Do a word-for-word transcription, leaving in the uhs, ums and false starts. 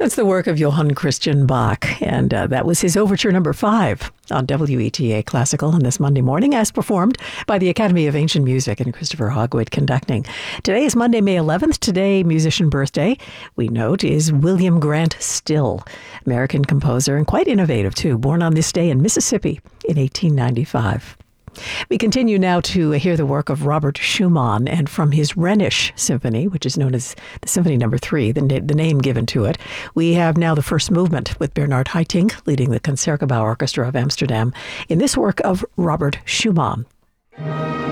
That's the work of Johann Christian Bach, and uh, that was his Overture Number Five on W E T A Classical on this Monday morning, as performed by the Academy of Ancient Music and Christopher Hogwood conducting. Today is Monday, May eleventh. Today, musician birthday, we note, is William Grant Still, American composer and quite innovative too, born on this day in Mississippi in eighteen ninety-five. We continue now to hear the work of Robert Schumann, and from his Rhenish Symphony, which is known as the Symphony Number Three, the, na- the name given to it, we have now the first movement with Bernard Haitink leading the Concertgebouw Orchestra of Amsterdam in this work of Robert Schumann.